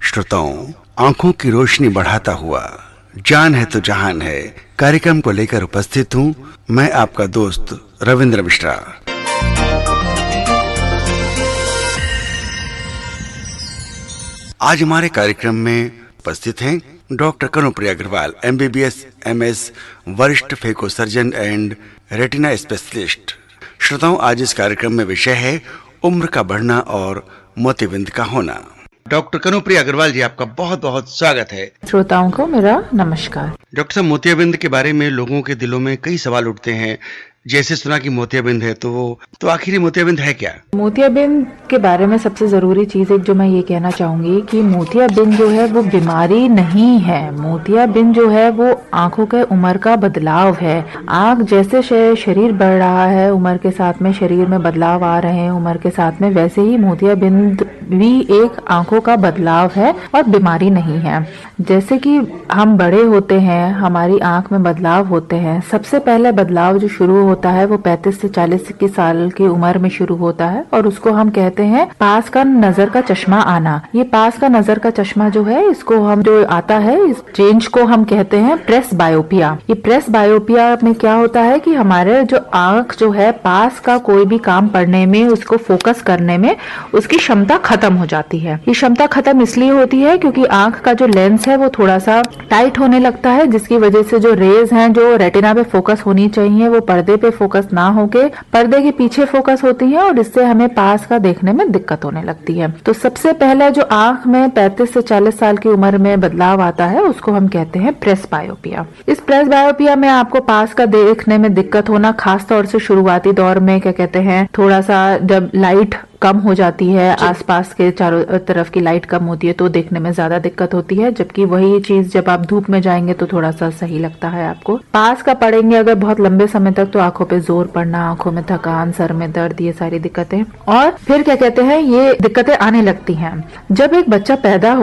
श्रोताओं, आंखों की रोशनी बढ़ाता हुआ जान है तो जहान है कार्यक्रम को लेकर उपस्थित हूँ मैं आपका दोस्त रविंद्र मिश्रा। आज हमारे कार्यक्रम में उपस्थित हैं doctor Kanupriya Agarwal, MBBS MS, वरिष्ठ phaco surgeon and retina specialist. श्रोताओं, आज इस कार्यक्रम में विषय है उम्र का बढ़ना और मोतियाबिंद का होना। डॉक्टर कनुप्रिया अग्रवाल जी, आपका बहुत बहुत स्वागत है। श्रोताओं को मेरा नमस्कार। डॉक्टर साहब, मोतियाबिंद के बारे में लोगों के दिलों में कई सवाल उठते हैं। जैसे सुना कि मोतियाबिंद है तो आखिर मोतियाबिंद है क्या? मोतियाबिंद के बारे में सबसे जरूरी चीज एक जो मैं ये कहना चाहूंगी कि मोतियाबिंद जो है वो बीमारी नहीं है। मोतियाबिंद जो है वो आंखों के उम्र का बदलाव है। आंख जैसे शरीर बढ़ रहा है, उम्र के साथ में शरीर में बदलाव आ रहे हैं उम्र के साथ में, वैसे ही मोतियाबिंद भी एक आंखों का बदलाव है और बीमारी नहीं है। जैसे कि हम बड़े होते हैं, हमारी आंख में बदलाव होते हैं। सबसे पहले बदलाव जो शुरू होता है वो 35 से 40 की साल की उम्र में शुरू होता है और उसको हम कहते हैं पास का नजर का चश्मा आना। ये पास का नजर का चश्मा जो है, इसको हम जो आता है, इस चेंज को हम कहते हैं प्रेस बायोपिया। ये प्रेस बायोपिया में क्या होता है कि हमारे जो आंख जो है पास का कोई भी काम पढ़ने में, उसको फोकस करने में उसकी क्षमता खत्म हो जाती है। ये क्षमता खत्म इसलिए होती है क्योंकि आंख का जो लेंस है वो थोड़ा सा टाइट होने लगता है, जिसकी वजह से जो रेज हैं जो रेटिना पे फोकस होनी चाहिए वो पर्दे पे फोकस ना होके पर्दे के पीछे फोकस होती है और इससे हमें पास का देखने में दिक्कत होने लगती है। तो सबसे पहला जो आंख में 35 से 40 साल की उम्र में बदलाव आता है उसको हम कहते हैं प्रेस बायोपिया। इस प्रेस बायोपिया में आपको पास का देखने में दिक्कत होना, खास तौर से शुरुआती दौर में क्या कहते हैं, थोड़ा सा जब लाइट कम हो जाती है, आसपास के चारों तरफ की लाइट कम होती है तो देखने में ज्यादा दिक्कत होती है। जबकि वही चीज जब आप धूप में जाएंगे तो थोड़ा सा सही लगता है आपको। पास का पढ़ेंगे अगर बहुत लंबे समय तक तो आंखों पे जोर पड़ना, आंखों में थकान, सर में दर्द, ये सारी दिक्कतें और फिर क्या कहते हैं ये दिक्कतें आने लगती हैं। जब एक बच्चा पैदा